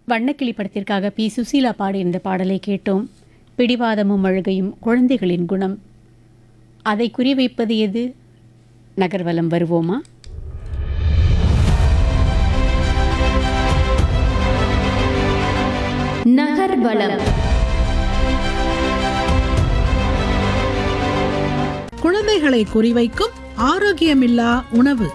வண்ணக்கிளி படத்திற்காக பி சுசீலா பாடிய இந்த பாடலை கேட்டோம். பிடிவாதமும் அழுகையும் குழந்தைகளின் குணம். அதை குறிவைப்பது எது? நகர்வலம் வருவோமா? நகர்வலம். குழந்தைகளை குறிவைக்கும் ஆரோக்கியமில்லா உணவு.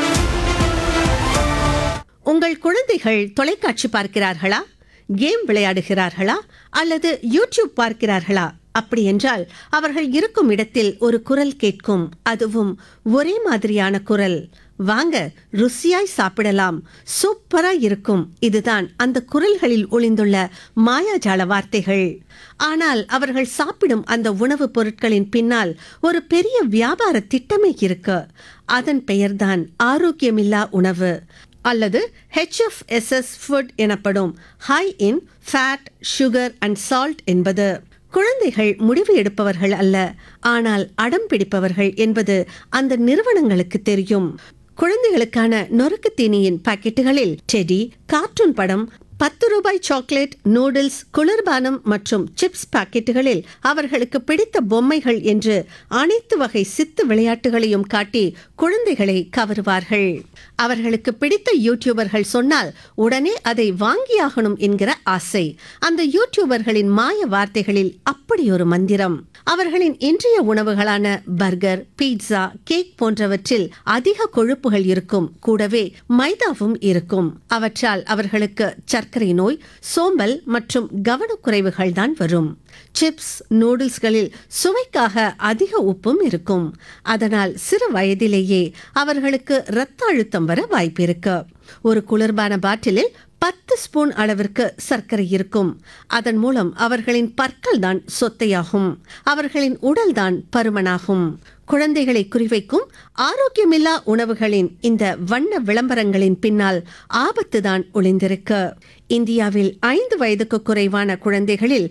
உங்கள் குழந்தைகள் தொலைக்காட்சி பார்க்கிறார்களா, கேம் விளையாடுகிறார்களா அல்லது யூடியூப் பார்க்கிறார்களா? அப்படி என்றால் அவர்கள் இருக்கும் இடத்தில் ஒரு குரல் கேட்கும், அதுவும் ஒரே மாதிரியான குரல். வாங்க ருசியாய் சாப்பிடலாம், சூப்பரா இருக்கும். இதுதான் அந்த குரல்களில் ஒளிந்துள்ள மாயாஜால வார்த்தைகள். ஆனால் அவர்கள் சாப்பிடும் அந்த உணவுப் பொருட்களின் பின்னால் ஒரு பெரிய வியாபார திட்டமே இருக்கு. அதன் பெயர்தான் ஆரோக்கியமில்லா உணவு அல்லது HFSS ஃபுட் எனப்படும் high in fat, sugar and salt என்பது. குழந்தைகள் முடிவு எடுப்பவர்கள் அல்ல, ஆனால் அடம் பிடிப்பவர்கள் என்பது அந்த நிறுவனங்களுக்கு தெரியும். குழந்தைகளுக்கான நொறுக்கு தீனியின் பாக்கெட்டுகளில் டெடி, கார்ட்டூன் படம், 10 ரூபாய் சாக்லேட், நூடுல்ஸ், குளிர்பானம் மற்றும் சிப்ஸ் பாக்கெட்டுகளில் அவர்களுக்கு பிடித்த பொம்மைகள் என்று அனைத்து வகை சித்து விளையாட்டுகளையும் காட்டி குழந்தைகளை கவருவார்கள். அவர்களுக்கு பிடித்த யூடியூபர்கள் சொன்னால் உடனே அதை வாங்கியாகணும் என்கிற ஆசை. அந்த யூடியூபர்களின் மாய வார்த்தைகளில் அப்படி ஒரு மந்திரம். அவர்களின் இன்றைய உணவுகளான பர்கர், பீட்சா, கேக் போன்றவற்றில் அதிக கொழுப்புகள் இருக்கும், கூடவே மைதாவும் இருக்கும். அவற்றால் அவர்களுக்கு சர்க்கரை நோய், சோம்பல் மற்றும் கவனக்குறைவுகள் தான் வரும். சிப்ஸ், நூடுல்ஸ்களில் சுவைக்காக அதிக உப்பும் இருக்கும். அதனால் சிறு வயதிலேயே அவர்களுக்கு இரத்த அழுத்தம் வர வாய்ப்பிருக்கு. ஒரு குளிர்பான பாட்டிலில் 10 ஸ்பூன் அளவிற்கு சர்க்கரை இருக்கும். அதன் மூலம் அவர்களின் பற்கள் தான் சொத்தையாகும், அவர்களின் உடல் தான் பருமனாகும். குழந்தைகளை குறிவைக்கும் ஆரோக்கியமில்லா உணவுகளின் இந்த வண்ண விளம்பரங்களின் பின்னால் ஆபத்து தான் ஒளிந்திருக்கு. இந்தியாவில் 5 வயதுக்கு குறைவான குழந்தைகளில்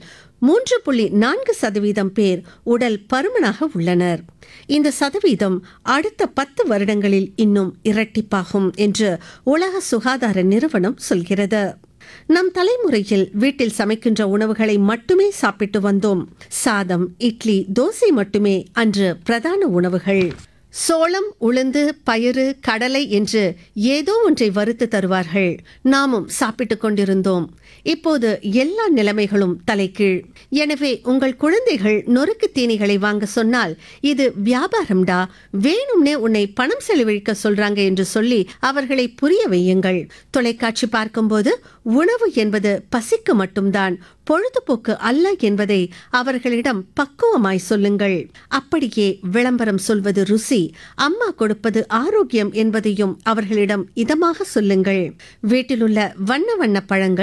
3.4% பேர் உடல் பருமனாக உள்ளனர். இந்த சதவீதம் அடுத்த 10 வருடங்களில் இன்னும் இரட்டிப்பாகும் என்று உலக சுகாதார நிறுவனம் சொல்கிறது. நம் தலைமுறையில் வீட்டில் சமைக்கின்ற உணவுகளை மட்டுமே சாப்பிட்டு வந்தோம். சாதம், இட்லி, தோசை மட்டுமே அன்று பிரதான உணவுகள். சோளம், உளுந்து, பயறு, கடலை என்று ஏதோ ஒன்றை வறுத்து தருவார்கள். நாமும் சாப்பிட்டு கொண்டிருந்தோம். இப்போது எல்லா நிலைமைகளும் தலைகீழ். எனவே உங்கள் குழந்தைகள் நொறுக்கு தீனிகளை வாங்க சொன்னால் இது வியாபாரம்டா, வேணும்னே உன்னை பணம் செலவழிக்க சொல்றாங்க என்று சொல்லி அவர்களை புரிய வையுங்கள். தொலைக்காட்சி பார்க்கும்போது உணவு என்பது பசிக்கு மட்டும்தான், பொழுதுபோக்கு அல்ல என்பதை அவர்களிடம் பக்குவமாய் சொல்லுங்கள். அப்படியே விளம்பரம் சொல்வது ருசி, அம்மா கொடுப்பது ஆரோக்கியம் என்பதையும் அவர்களிடம் இதமாக சொல்லுங்கள். வீட்டிலுள்ள வண்ண வண்ண பழங்கள்,